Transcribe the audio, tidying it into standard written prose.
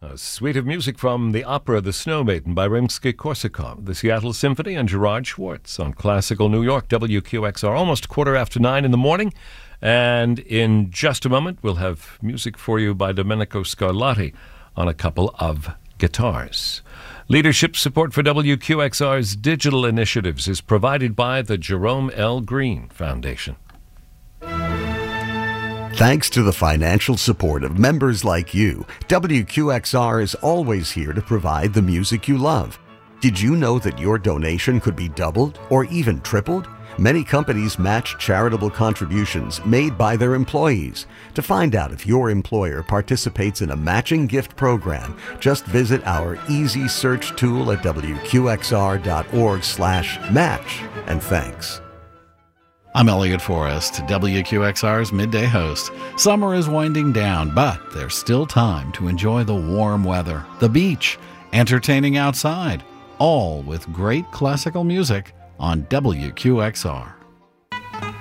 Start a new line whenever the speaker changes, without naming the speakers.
A suite of music from the opera The Snow Maiden by Rimsky-Korsakov, the Seattle Symphony, and Gerard Schwartz on Classical New York, WQXR, almost 9:15 in the morning. And in just a moment, we'll have music for you by Domenico Scarlatti on a couple of guitars. Leadership support for WQXR's digital initiatives is provided by the Jerome L. Green Foundation.
Thanks to the financial support of members like you, WQXR is always here to provide the music you love. Did you know that your donation could be doubled or even tripled? Many companies match charitable contributions made by their employees. To find out if your employer participates in a matching gift program, just visit our easy search tool at wqxr.org/match. And thanks.
I'm Elliot Forrest, WQXR's midday host. Summer is winding down, but there's still time to enjoy the warm weather, the beach, entertaining outside, all with great classical music on WQXR.